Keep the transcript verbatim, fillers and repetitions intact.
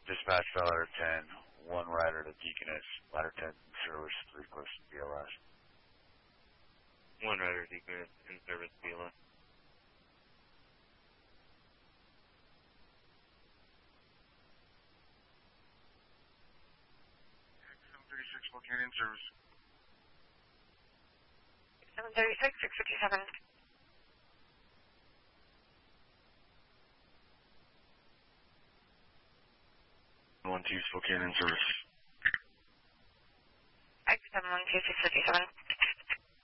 Dispatch to ladder ten, one rider to Deaconess, ladder ten service, three close to B L S. One rider to Deaconess, in service B L S. seven thirty-six, Spokane in service. seven thirty-six, six fifty-seven. one two, Spokane in service. X seven one two, six fifty-seven.